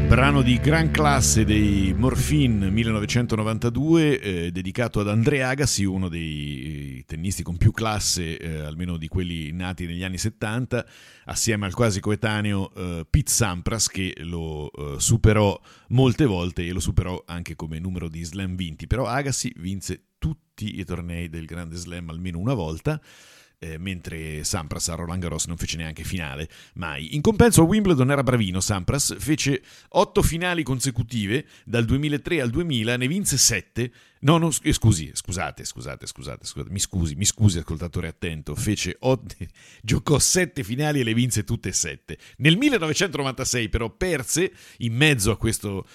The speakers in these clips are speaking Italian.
Brano di gran classe dei Morphine 1992, dedicato ad Andre Agassi, uno dei tennisti con più classe, almeno di quelli nati negli anni 70, assieme al quasi coetaneo Pete Sampras, che lo superò molte volte e lo superò anche come numero di slam vinti. Però Agassi vinse tutti i tornei del Grande Slam almeno una volta, mentre Sampras a Roland Garros non fece neanche finale mai. In compenso a Wimbledon era bravino Sampras, fece 8 finali consecutive dal 2003 al 2000, ne vinse 7. Scusate, mi scusi ascoltatore attento, giocò 7 finali e le vinse tutte e 7. Nel 1996 però perse in mezzo a questo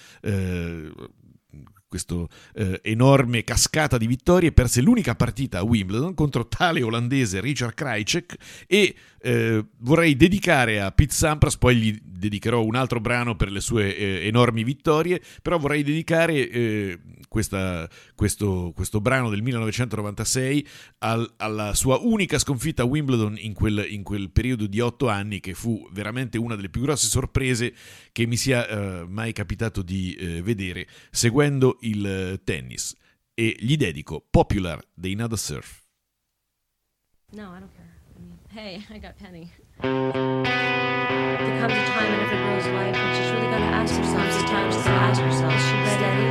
enorme cascata di vittorie, perse l'unica partita a Wimbledon contro tale olandese Richard Krajicek. E vorrei dedicare a Pete Sampras, poi gli dedicherò un altro brano per le sue enormi vittorie, però vorrei dedicare questo brano del 1996 alla sua unica sconfitta a Wimbledon in quel periodo di 8 anni, che fu veramente una delle più grosse sorprese che mi sia mai capitato di vedere seguendo il tennis. E gli dedico Popular dei Nada Surf. No, I don't care. Hey, I got Penny. There comes a time in every girl's life when she's really got to ask herself, sometimes she's got to ask herself, is she steady